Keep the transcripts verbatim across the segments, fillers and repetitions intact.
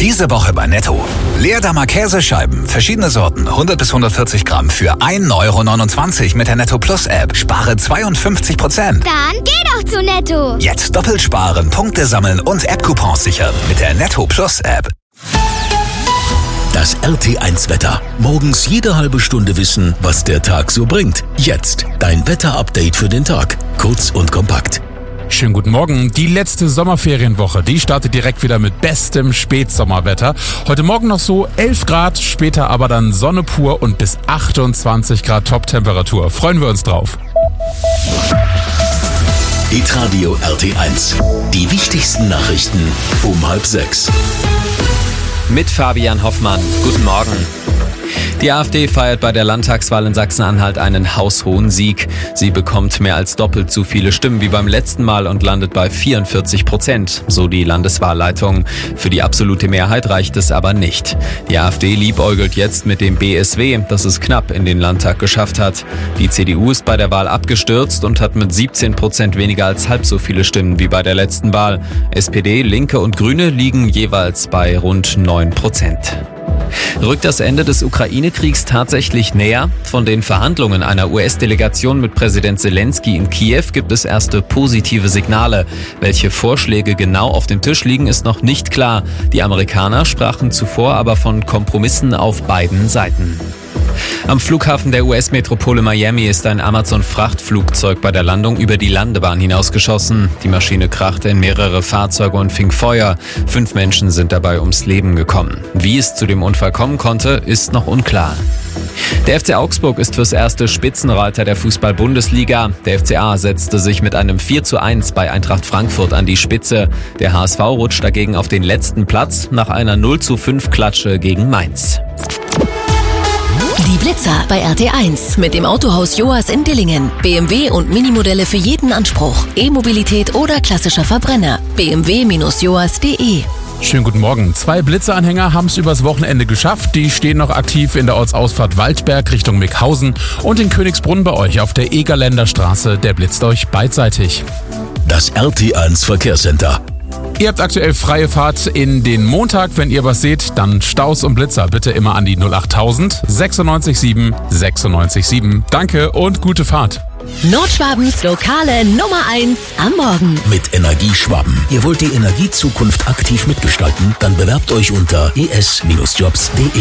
Diese Woche bei Netto. Leerdammer Käsescheiben, verschiedene Sorten, hundert bis hundertvierzig Gramm für ein Euro neunundzwanzig mit der Netto Plus App. Spare zweiundfünfzig Prozent. Dann geh doch zu Netto. Jetzt doppelt sparen, Punkte sammeln und App-Coupons sichern mit der Netto Plus App. Das R T eins Wetter. Morgens jede halbe Stunde wissen, was der Tag so bringt. Jetzt dein Wetter-Update für den Tag. Kurz und kompakt. Schönen guten Morgen. Die letzte Sommerferienwoche, die startet direkt wieder mit bestem Spätsommerwetter. Heute Morgen noch so elf Grad, später aber dann Sonne pur und bis achtundzwanzig Grad Top-Temperatur. Freuen wir uns drauf. Hitradio R T eins. Die wichtigsten Nachrichten um halb sechs. Mit Fabian Hoffmann. Guten Morgen. Die AfD feiert bei der Landtagswahl in Sachsen-Anhalt einen haushohen Sieg. Sie bekommt mehr als doppelt so viele Stimmen wie beim letzten Mal und landet bei vierundvierzig Prozent, so die Landeswahlleitung. Für die absolute Mehrheit reicht es aber nicht. Die AfD liebäugelt jetzt mit dem B S W, das es knapp in den Landtag geschafft hat. Die C D U ist bei der Wahl abgestürzt und hat mit siebzehn Prozent weniger als halb so viele Stimmen wie bei der letzten Wahl. S P D, Linke und Grüne liegen jeweils bei rund neun Prozent. Rückt das Ende des Ukraine-Kriegs tatsächlich näher? Von den Verhandlungen einer U S-Delegation mit Präsident Zelensky in Kiew gibt es erste positive Signale. Welche Vorschläge genau auf dem Tisch liegen, ist noch nicht klar. Die Amerikaner sprachen zuvor aber von Kompromissen auf beiden Seiten. Am Flughafen der U S-Metropole Miami ist ein Amazon-Frachtflugzeug bei der Landung über die Landebahn hinausgeschossen. Die Maschine krachte in mehrere Fahrzeuge und fing Feuer. Fünf Menschen sind dabei ums Leben gekommen. Wie es zu dem Unfall kommen konnte, ist noch unklar. Der F C Augsburg ist fürs erste Spitzenreiter der Fußball-Bundesliga. Der F C A setzte sich mit einem vier zu eins bei Eintracht Frankfurt an die Spitze. Der H S V rutscht dagegen auf den letzten Platz nach einer null zu fünf Klatsche gegen Mainz. Die Blitzer bei R T eins mit dem Autohaus Joas in Dillingen. B M W und Minimodelle für jeden Anspruch. E-Mobilität oder klassischer Verbrenner. b m w Bindestrich joas Punkt de. Schönen guten Morgen. Zwei Blitzeranhänger haben es übers Wochenende geschafft. Die stehen noch aktiv in der Ortsausfahrt Waldberg Richtung Mickhausen und in Königsbrunn bei euch auf der Egerländer Straße. Der blitzt euch beidseitig. Das R T eins Verkehrscenter. Ihr habt aktuell freie Fahrt in den Montag. Wenn ihr was seht, dann Staus und Blitzer bitte immer an die null achttausend sechsundneunzig sieben sechsundneunzig sieben. Danke und gute Fahrt. Nordschwabens lokale Nummer eins am Morgen. Mit Energieschwaben. Ihr wollt die Energiezukunft aktiv mitgestalten? Dann bewerbt euch unter e s Jobs punkt de.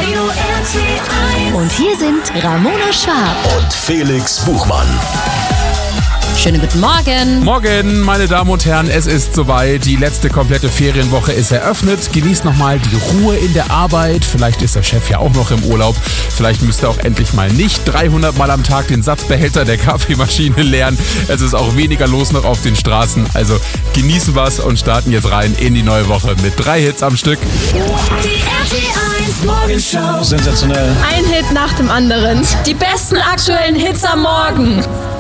Und hier sind Ramona Schwab und Felix Buchmann. Schönen guten Morgen. Morgen, meine Damen und Herren, es ist soweit. Die letzte komplette Ferienwoche ist eröffnet. Genießt nochmal die Ruhe in der Arbeit. Vielleicht ist der Chef ja auch noch im Urlaub. Vielleicht müsst ihr auch endlich mal nicht dreihundert Mal am Tag den Satzbehälter der Kaffeemaschine leeren. Es ist auch weniger los noch auf den Straßen. Also genießen wir's und starten jetzt rein in die neue Woche mit drei Hits am Stück. Die R T eins Morgenshow. Sensationell. Ein Hit nach dem anderen. Die besten aktuellen Hits am Morgen.